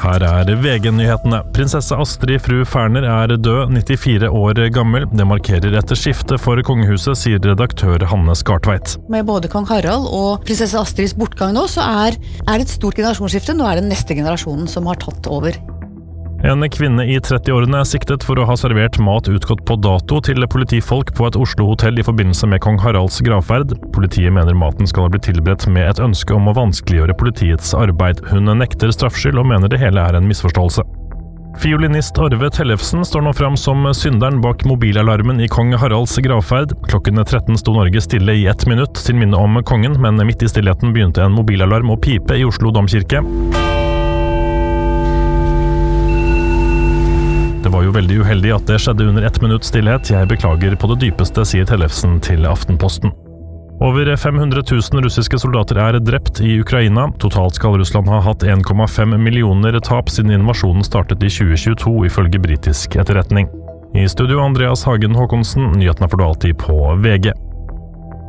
Her VG-nyhetene. Prinsesse Astrid fru Ferner død, 94 år gammel. Det markerer et skifte for kongehuset, sier redaktør Hanne Skartveit. Med både kong Harald og prinsesse Astrids bortgang nå, så det et stort generasjonsskifte. Nå det den neste generasjonen som har tatt over. En kvinne i 30-årene siktet for å ha servert mat utgått på dato til politifolk på et Oslo-hotell i forbindelse med kong Haralds gravferd. Politiet mener maten skal ha blitt tilberedt med et ønske om å vanskeliggjøre politiets arbeid. Hun nekter straffskyld og mener det hele en misforståelse. Fiolinist Arve Tellefsen står nå fram som synderen bak mobilalarmen i kong Haralds gravferd. Klokken 13 sto Norge stille i 1 minutt til minne om kongen, men midt i stillheten begynte en mobilalarm å pipe i Oslo domkirke. Det var jo veldig uheldig at det skjedde under 1 minutts stillhet. Jeg beklager på det dypeste, sier Tellefsen til Aftenposten. Over 500 000 russiske soldater drept i Ukraina. Totalt skal Russland ha hatt 1,5 millioner tap siden invasjonen startet i 2022, ifølge britisk etterretning. I studio Andreas Hagen Håkonsen, nyhetene får du alltid på VG.